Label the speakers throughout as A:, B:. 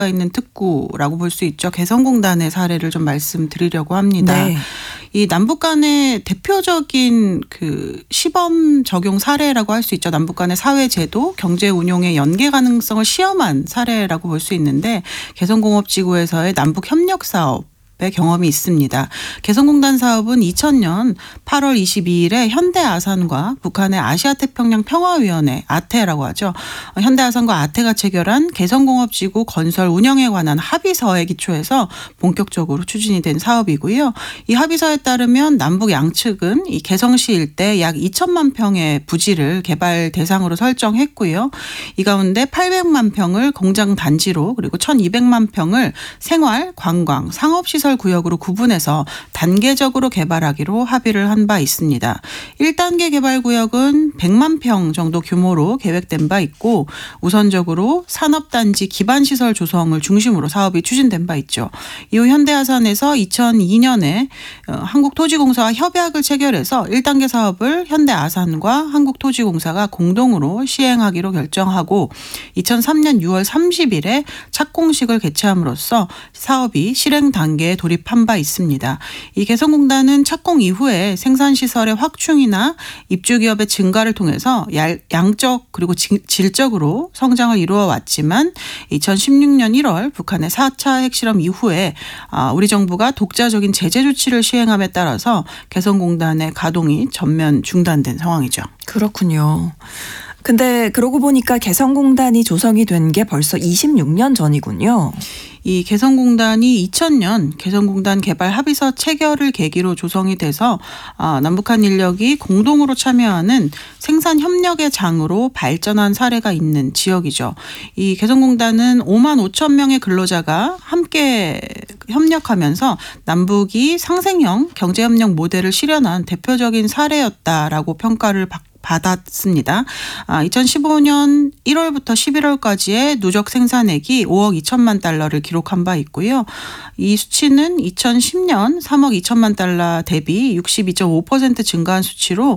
A: 있는 특구라고 볼 수 있죠. 개성공단의 사례를 좀 말씀드리려고 합니다.
B: 네.
A: 이 남북 간의 대표적인 그 시범 적용 사례라고 할 수 있죠. 남북 간의 사회제도, 경제 운용의 연계 가능성을 시험한 사례라고 볼 수 있는데 개성공업지구에서의 남북 협력 사업 경험이 있습니다. 개성공단 사업은 2000년 8월 22일에 현대아산과 북한의 아시아태평양 평화위원회 아태라고 하죠. 현대아산과 아태가 체결한 개성공업지구 건설 운영에 관한 합의서에 기초해서 본격적으로 추진이 된 사업이고요. 이 합의서에 따르면 남북 양측은 이 개성시 일대 약 2천만 평의 부지를 개발 대상으로 설정했고요. 이 가운데 800만 평을 공장 단지로 그리고 1200만 평을 생활, 관광, 상업시설 구역으로 구분해서 단계적으로 개발하기로 합의를 한 바 있습니다. 1단계 개발구역은 100만 평 정도 규모로 계획된 바 있고 우선적으로 산업단지 기반시설 조성을 중심으로 사업이 추진된 바 있죠. 이후 현대아산에서 2002년에 한국토지공사와 협약을 체결해서 1단계 사업을 현대아산과 한국토지공사가 공동으로 시행하기로 결정하고 2003년 6월 30일에 착공식을 개최함으로써 사업이 실행 단계에 돌입한 바 있습니다. 이 개성공단은 착공 이후에 생산시설의 확충이나 입주기업의 증가를 통해서 양적 그리고 질적으로 성장을 이루어 왔지만 2016년 1월 북한의 4차 핵실험 이후에 우리 정부가 독자적인 제재 조치를 시행함에 따라서 개성공단의 가동이 전면 중단된 상황이죠.
B: 그렇군요. 근데 그러고 보니까 개성공단이 조성이 된 게 벌써 26년 전이군요.
A: 이 개성공단이 2000년 개성공단 개발 합의서 체결을 계기로 조성이 돼서 남북한 인력이 공동으로 참여하는 생산 협력의 장으로 발전한 사례가 있는 지역이죠. 이 개성공단은 5만 5천 명의 근로자가 함께 협력하면서 남북이 상생형 경제협력 모델을 실현한 대표적인 사례였다라고 평가를 받았습니다. 2015년 1월부터 11월까지의 누적 생산액이 5억 2천만 달러를 기록한 바 있고요. 이 수치는 2010년 3억 2천만 달러 대비 62.5% 증가한 수치로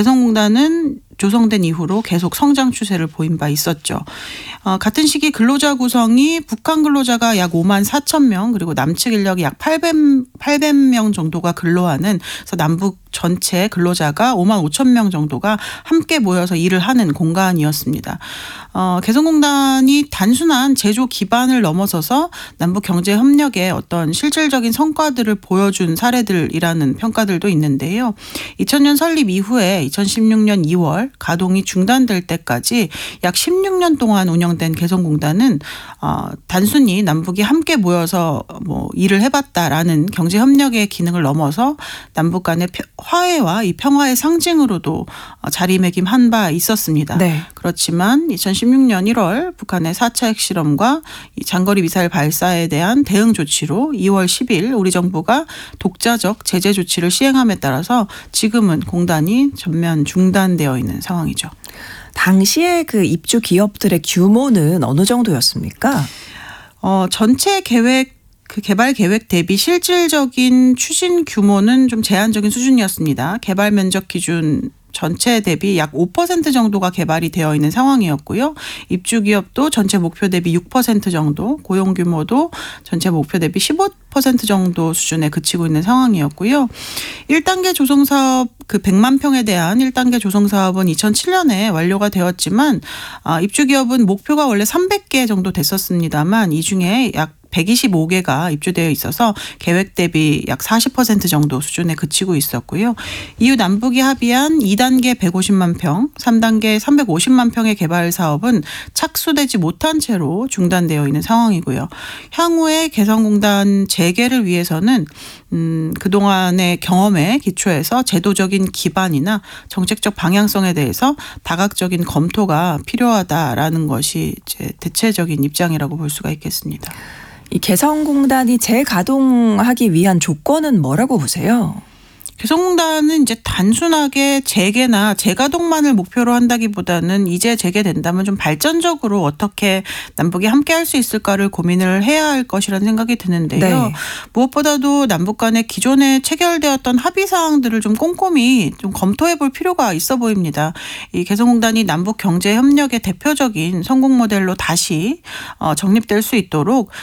A: 개성공단은 조성된 이후로 계속 성장 추세를 보인 바 있었죠. 같은 시기 근로자 구성이 북한 근로자가 약 5만 4천 명 그리고 남측 인력이 약 800명 정도가 근로하는 그래서 남북 전체 근로자가 5만 5천 명 정도가 함께 모여서 일을 하는 공간이었습니다. 개성공단이 단순한 제조 기반을 넘어서서 남북 경제 협력의 어떤 실질적인 성과들을 보여준 사례들이라는 평가들도 있는데요. 2000년 설립 이후에 2016년 2월 가동이 중단될 때까지 약 16년 동안 운영된 개성공단은 단순히 남북이 함께 모여서 일을 해봤다라는 경제 협력의 기능을 넘어서 남북 간의 화해와 이 평화의 상징으로도 자리매김한 바 있었습니다.
B: 네.
A: 그렇지만 2016년 1월 북한의 4차 핵실험과 이 장거리 미사일 발사에 대한 대응 조치로 2월 10일 우리 정부가 독자적 제재 조치를 시행함에 따라서 지금은 공단이 전면 중단되어 있는 상황이죠.
B: 당시에 그 입주 기업들의 규모는 어느 정도였습니까?
A: 전체 계획 개발 계획 대비 실질적인 추진 규모는 좀 제한적인 수준이었습니다. 개발 면적 기준 전체 대비 약 5% 정도가 개발이 되어 있는 상황이었고요. 입주 기업도 전체 목표 대비 6% 정도, 고용 규모도 전체 목표 대비 15% 정도 수준에 그치고 있는 상황이었고요. 1단계 조성 사업 100만 평에 대한 1단계 조성 사업은 2007년에 완료가 되었지만 입주 기업은 목표가 원래 300개 정도 됐었습니다만 이 중에 약 125개가 입주되어 있어서 계획 대비 약 40% 정도 수준에 그치고 있었고요. 이후 남북이 합의한 2단계 150만 평, 3단계 350만 평의 개발 사업은 착수되지 못한 채로 중단되어 있는 상황이고요. 향후에 개성공단 재개를 위해서는 그동안의 경험에 기초해서 제도적인 기반이나 정책적 방향성에 대해서 다각적인 검토가 필요하다라는 것이 이제 대체적인 입장이라고 볼 수가 있겠습니다.
B: 이 개성공단이 재가동하기 위한 조건은 뭐라고 보세요?
A: 개성공단은 이제 단순하게 재개나 재가동만을 목표로 한다기보다는 이제 재개된다면 좀 발전적으로 어떻게 남북이 함께 할 수 있을까를 고민을 해야 할 것이라는 생각이 드는데요.
B: 네.
A: 무엇보다도 남북 간에 기존에 체결되었던 합의 사항들을 좀 꼼꼼히 좀 검토해 볼 필요가 있어 보입니다. 이 개성공단이 남북 경제 협력의 대표적인 성공 모델로 다시 정립될 수 있도록